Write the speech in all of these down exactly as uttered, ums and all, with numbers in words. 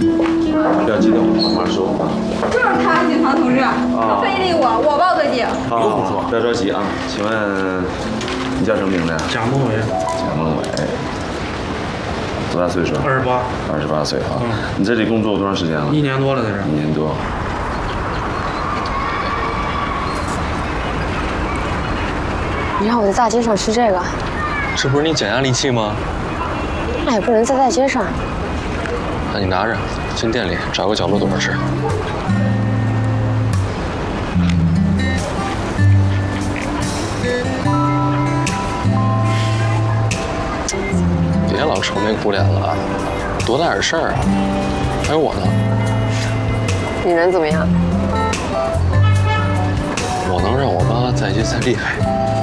不要激动，慢慢说啊。 就是他，警察同志，他非礼我，我报的警。 好，不说，不要着急啊。请问你叫什么名字呀？ 贾梦伟。 贾梦伟，多大岁数？ 二十八。 二十八岁啊。 嗯。 你在这里工作多长时间了？ 一年多了，在这。 一年多。 你让我在大街上吃这个？ 这不是你减压利器吗？ 那也不能在大街上。 那你拿着，进店里找个角落躲着吃。别老愁眉苦脸了，多大点事儿啊！还有我呢。 你能怎么样？ 我能让我妈再接再厉害。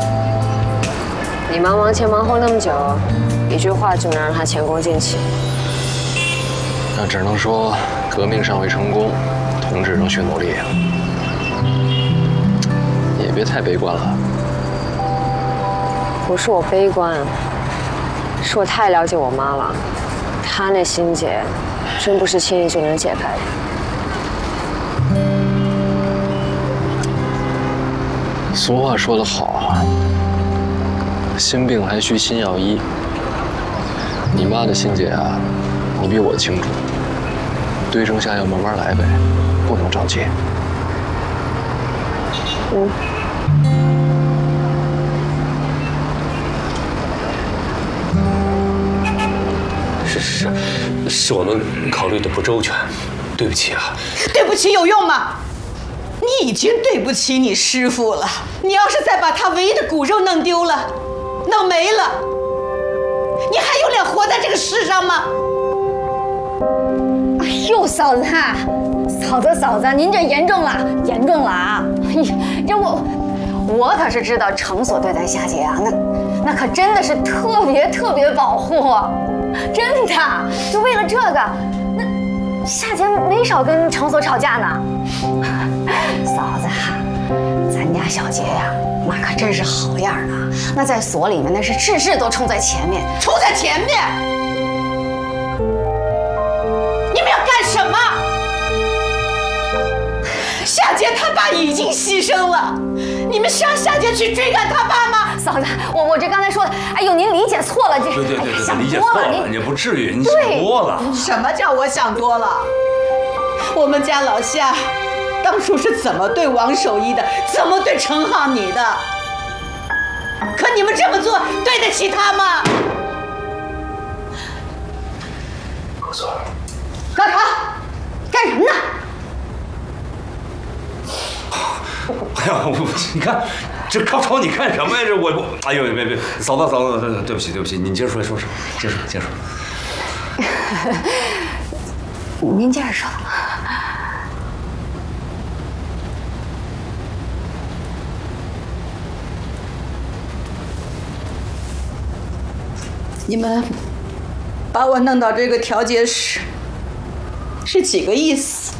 你妈忙前忙后那么久，一句话就能让她前功尽弃。 那只能说革命尚未成功，同志仍需努力。你也别太悲观了。 不是我悲观，是我太了解我妈了，她那心结，真不是轻易就能解开的。 俗话说得好啊，心病还需心药医。你妈的心结啊，你比我清楚。对症下药，慢慢来呗，不能着急。 嗯。 是是是我们考虑的不周全，对不起啊。 对不起有用吗？你已经对不起你师傅了。你要是再把他唯一的骨肉弄丢了，弄没了，你还有脸活在这个世上吗？ 哎呦，嫂子，嫂子嫂子，您这严重了，严重了啊！哎呀，这我我可是知道程所对待夏姐啊，那那可真的是特别特别保护，真的。就为了这个，那夏姐没少跟程所吵架呢。嫂子，咱家小杰呀，那可真是好样的，那在所里面那是事事都冲在前面， 冲在前面。你们要干什么？夏杰他爸已经牺牲了，你们是让夏杰去追赶他爸吗？ 嫂子，我我这刚才说的，哎呦，您理解错了，这对对对对， 想理解多了， 错了， 您也不至于，你想多了。 什么叫我想多了？我们家老夏当初是怎么对王守一的，怎么对程浩你的？可你们这么做对得起他吗？ 我错了。 高潮，干什么呢？ 哎呀，我你看，这高潮你干什么呀？这我我，哎呦，别别，嫂子嫂子，对不起对不起，你接着说说说，接着说接着说。 您接着说。 你们把我弄到这个调解室，是几个意思？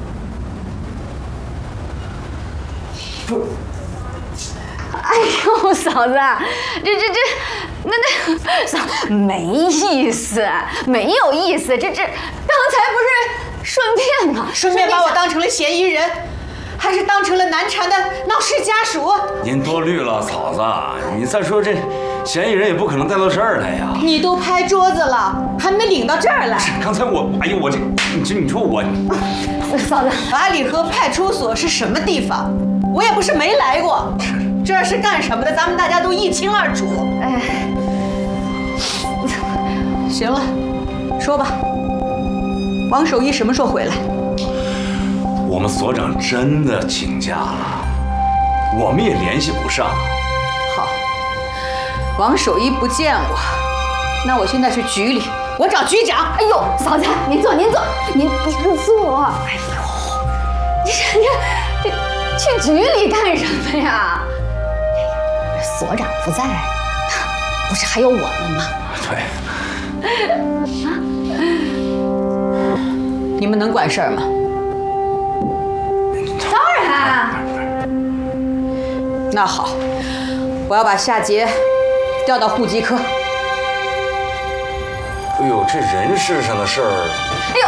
不，哎呦，嫂子，这这这，那那嫂没意思，没有意思，这这刚才不是顺便吗？ 顺便把我当成了嫌疑人，还是当成了难缠的闹事家属？ 您多虑了，嫂子，你再说这嫌疑人也不可能带到这儿来呀。 你都拍桌子了，还没领到这儿来。 刚才我，哎呦，我这，你这你说我， 嫂子， 八里河派出所是什么地方？我也不是没来过，这儿是干什么的，咱们大家都一清二楚。哎，行了，说吧，王守一什么时候回来？ 我们所长真的请假了，我们也联系不上。 好，王守一不见我，那我现在去局里，我找局长。 哎呦，嫂子，您坐，您坐，您您坐。哎呦，你这这这去局里干什么呀？所长不在，不是还有我们吗？ 对。 你们能管事儿吗？ 当然。 那好，我要把夏杰调到户籍科。 哎呦，这人事上的事儿。 哎